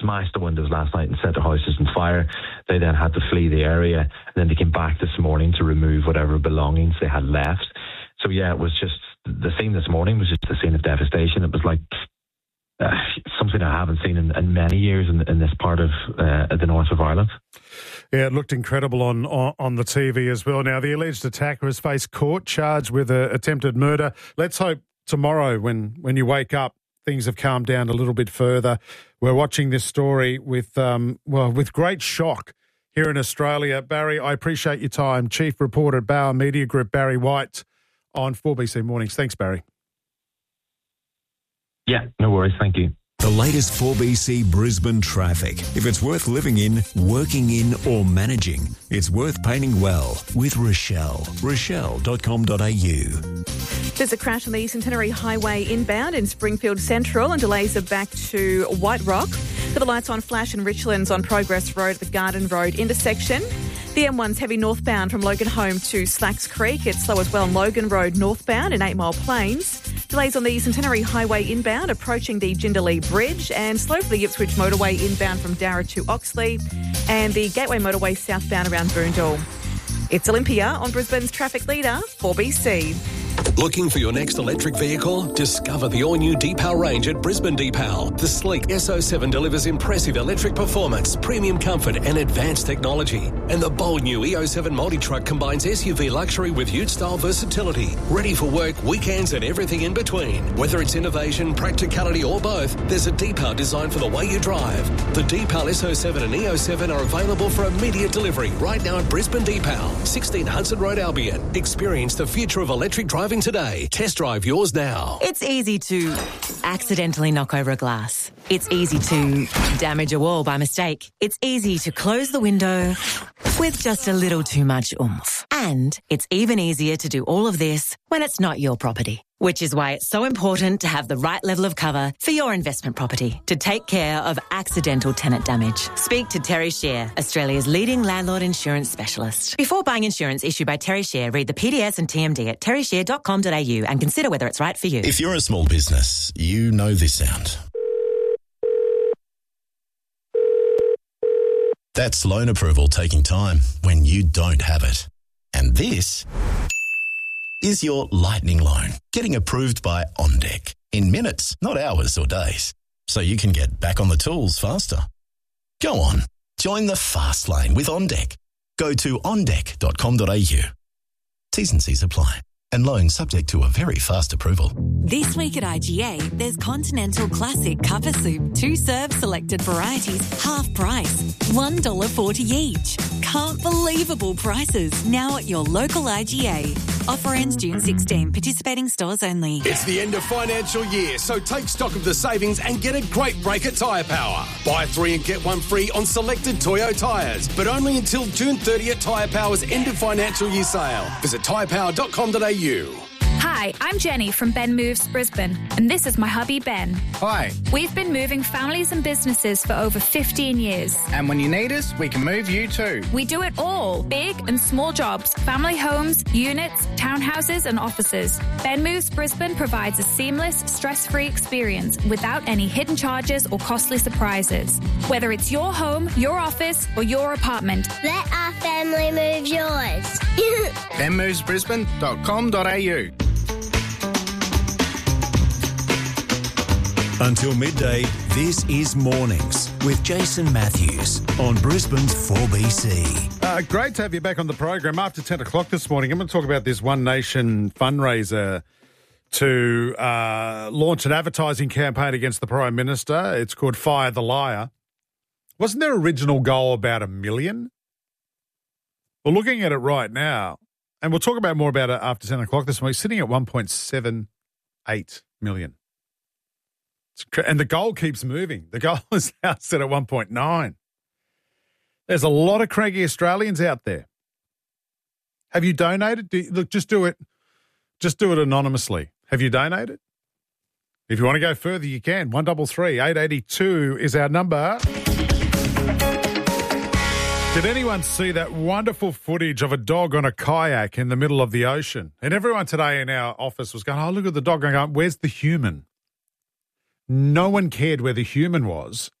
smashed the windows last night and set their houses on fire. They then had to flee the area, and then they came back this morning to remove whatever belongings they had left. So yeah, it was just, the scene this morning was just a scene of devastation. It was like something I haven't seen in many years in this part of the north of Ireland. Yeah, it looked incredible on the TV as well. Now, the alleged attacker has faced court, charged with attempted murder. Let's hope tomorrow when you wake up, things have calmed down a little bit further. We're watching this story with great shock here in Australia. Barry, I appreciate your time. Chief Reporter at Bauer Media Group, Barry White, on 4BC Mornings. Thanks, Barry. Yeah, no worries. Thank you. The latest 4BC Brisbane traffic. If it's worth living in, working in or managing, it's worth painting well with Rochelle. Rochelle.com.au. There's a crash on the Centenary Highway inbound in Springfield Central and delays are back to White Rock. For the lights on flash in Richlands on Progress Road at the Garden Road intersection. The M1's heavy northbound from Logan Home to Slacks Creek. It's slow as well on Logan Road northbound in 8 Mile Plains. Delays on the Centenary Highway inbound approaching the Jindalee Bridge and slow for the Ipswich Motorway inbound from Darra to Oxley and the Gateway Motorway southbound around Boondall. It's Olympia on Brisbane's traffic leader, 4BC. Looking for your next electric vehicle? Discover the all-new Deepal range at Brisbane Deepal. The sleek SO7 delivers impressive electric performance, premium comfort and advanced technology. And the bold new EO7 multi-truck combines SUV luxury with ute-style versatility. Ready for work, weekends and everything in between. Whether it's innovation, practicality or both, there's a Deepal designed for the way you drive. The Deepal SO7 and EO7 are available for immediate delivery right now at Brisbane Deepal, 16 Hudson Road, Albion. Experience the future of electric driving today. Test drive yours now. It's easy to accidentally knock over a glass. It's easy to damage a wall by mistake. It's easy to close the window with just a little too much oomph. And it's even easier to do all of this when it's not your property. Which is why it's so important to have the right level of cover for your investment property to take care of accidental tenant damage. Speak to Terry Share, Australia's leading landlord insurance specialist. Before buying insurance issued by Terry Share, read the PDS and TMD at terryshare.com.au and consider whether it's right for you. If you're a small business, you know this sound. That's loan approval taking time when you don't have it. And this is your lightning loan getting approved by OnDeck in minutes, not hours or days, so you can get back on the tools faster. Go on, join the fast lane with OnDeck. Go to ondeck.com.au. T's and C's apply. And loan subject to a very fast approval. This week at IGA, there's Continental Classic Cover Soup, 2 serve selected varieties, half price, $1.40 each. Can't believable prices now at your local IGA. Offer ends June 16, participating stores only. It's the end of financial year, so take stock of the savings and get a great break at Tyre Power. Buy 3 and get 1 free on selected Toyo tyres, but only until June 30 at Tyre Power's end of financial year sale. Visit tyrepower.com.au. Hi, I'm Jenny from Ben Moves Brisbane, and this is my hubby Ben. Hi. We've been moving families and businesses for over 15 years. And when you need us, we can move you too. We do it all, big and small jobs, family homes, units, townhouses and offices. Ben Moves Brisbane provides a seamless, stress-free experience without any hidden charges or costly surprises. Whether it's your home, your office or your apartment. Let our family move yours. benmovesbrisbane.com.au. Until midday, this is Mornings with Jason Matthews on Brisbane's 4BC. Great to have you back on the program. After 10 o'clock this morning, I'm going to talk about this One Nation fundraiser to launch an advertising campaign against the Prime Minister. It's called Fire the Liar. Wasn't their original goal about 1 million? We're looking at it right now, and we'll talk about more about it after 10 o'clock this morning, sitting at 1.78 million. And the goal keeps moving. The goal is now set at 1.9. There's a lot of cranky Australians out there. Have you donated? Just do it anonymously. Have you donated? If you want to go further, you can. 133 882 is our number. Did anyone see that wonderful footage of a dog on a kayak in the middle of the ocean? And everyone today in our office was going, oh, look at the dog. I'm going, where's the human? No one cared where the human was.